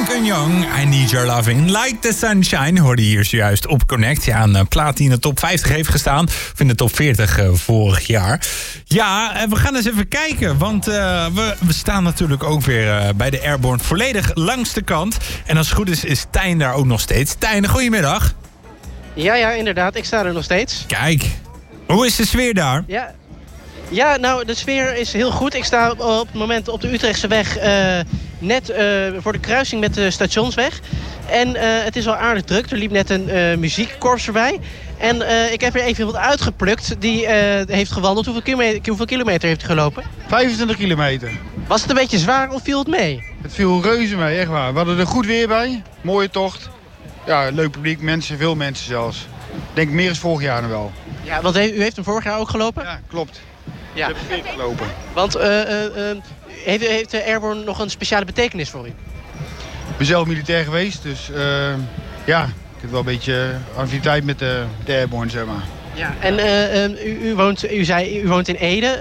Duncan Young, I Need Your Loving. Like the Sunshine hoorde je hier zojuist op Connect. Ja, een plaat die in de top 50 heeft gestaan. Of in de top 40 vorig jaar. Ja, we gaan eens even kijken. Want we staan natuurlijk ook weer bij de Airborne volledig langs de kant. En als het goed is Tijn daar ook nog steeds. Tijn, goedemiddag. Ja, inderdaad. Ik sta er nog steeds. Kijk, hoe is de sfeer daar? Ja, nou, de sfeer is heel goed. Ik sta op het moment op de Utrechtse weg net voor de kruising met de Stationsweg. En het is al aardig druk. Er liep net een muziekkorps voorbij. En ik heb er even iemand uitgeplukt die heeft gewandeld. Hoeveel kilometer heeft hij gelopen? 25 kilometer. Was het een beetje zwaar of viel het mee? Het viel reuze mee, echt waar. We hadden er goed weer bij. Mooie tocht. Ja, leuk publiek, mensen, veel mensen zelfs. Ik denk meer als vorig jaar nog wel. Ja, want u heeft hem vorig jaar ook gelopen? Ja, klopt. Ja. Ik heb 40 gelopen. Want heeft de Airborne nog een speciale betekenis voor u? Ik ben zelf militair geweest, dus ja, ik heb wel een beetje affiniteit met de Airborne, zeg maar. Ja, en u zei u woont in Ede.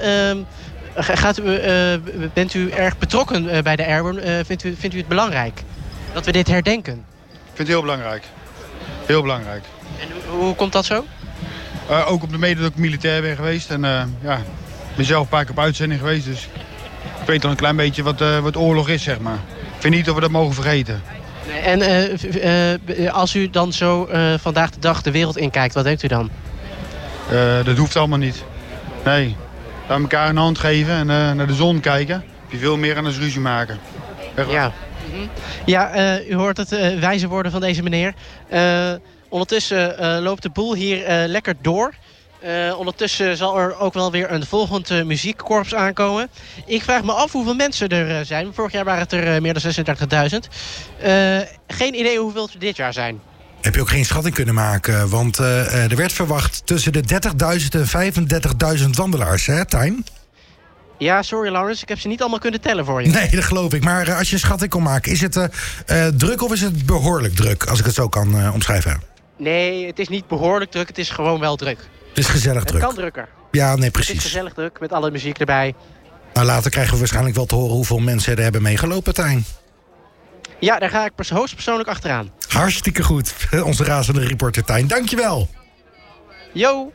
Bent u erg betrokken bij de Airborne? Vindt u het belangrijk dat we dit herdenken? Ik vind het heel belangrijk. Heel belangrijk. En hoe komt dat zo? Ook op de mede dat ik militair ben geweest. En ja, ik ben zelf een paar keer op uitzending geweest. Dus ik weet al een klein beetje wat oorlog is, zeg maar. Ik vind niet dat we dat mogen vergeten. Nee, en als u dan zo vandaag de dag de wereld inkijkt, wat denkt u dan? Dat hoeft allemaal niet. Nee, laat elkaar een hand geven en naar de zon kijken. Heb je veel meer aan als ruzie maken. Echt waar. Ja. Ja, u hoort het wijze woorden van deze meneer. Ondertussen loopt de boel hier lekker door. Ondertussen zal er ook wel weer een volgend muziekkorps aankomen. Ik vraag me af hoeveel mensen er zijn. Vorig jaar waren het er meer dan 36.000. Geen idee hoeveel het dit jaar zijn. Heb je ook geen schatting kunnen maken? Want er werd verwacht tussen de 30.000 en 35.000 wandelaars, hè, Tijn? Ja, sorry Laurens, ik heb ze niet allemaal kunnen tellen voor je. Nee, dat geloof ik. Maar als je een schatting kon maken, is het druk of is het behoorlijk druk? Als ik het zo kan omschrijven. Nee, het is niet behoorlijk druk, het is gewoon wel druk. Het is gezellig druk. Het kan drukker. Ja, nee, precies. Het is gezellig druk, met alle muziek erbij. Nou, later krijgen we waarschijnlijk wel te horen hoeveel mensen er hebben meegelopen, Tijn. Ja, daar ga ik hoogstpersoonlijk achteraan. Hartstikke goed. Onze razende reporter Tijn. Dankjewel. Yo.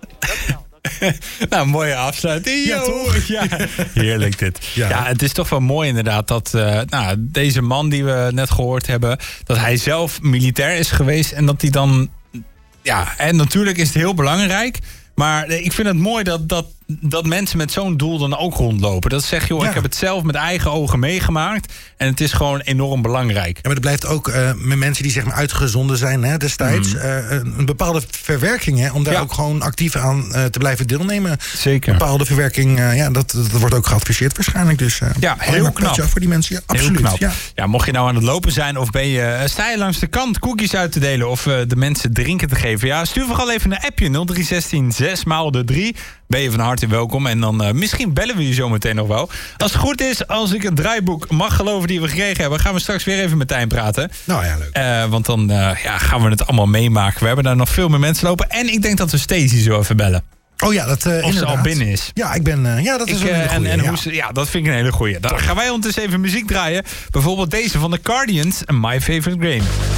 Nou, mooie afsluiting. Ja, toch? Ja, heerlijk dit. Ja, het is toch wel mooi inderdaad dat deze man die we net gehoord hebben, dat hij zelf militair is geweest en dat hij dan... Ja, en natuurlijk is het heel belangrijk, maar ik vind het mooi dat mensen met zo'n doel dan ook rondlopen. Dat zeg je, ik heb het zelf met eigen ogen meegemaakt. En het is gewoon enorm belangrijk. Ja, maar er blijft ook met mensen die zeg maar uitgezonden zijn destijds... een bepaalde verwerking, hè, om daar ook gewoon actief aan te blijven deelnemen. Zeker. Een bepaalde verwerking, dat wordt ook geadviseerd waarschijnlijk. Dus heel knap. Voor die mensen, ja, absoluut. Heel knap. Ja, mocht je nou aan het lopen zijn of sta je langs de kant koekjes uit te delen... of de mensen drinken te geven, ja, stuur vooral even een appje 0316 6x3... Ben je van harte welkom. En dan misschien bellen we je zo meteen nog wel. Als het goed is, als ik het draaiboek mag geloven die we gekregen hebben... gaan we straks weer even met Tijn praten. Nou ja, leuk. Want dan gaan we het allemaal meemaken. We hebben daar nog veel meer mensen lopen. En ik denk dat we Stacey zo even bellen. Oh ja, dat of ze al binnen is. Ja, dat is een hele goeie. Dat vind ik een hele goeie. Dan gaan wij ondertussen even muziek draaien. Bijvoorbeeld deze van de Guardians en My Favorite Game.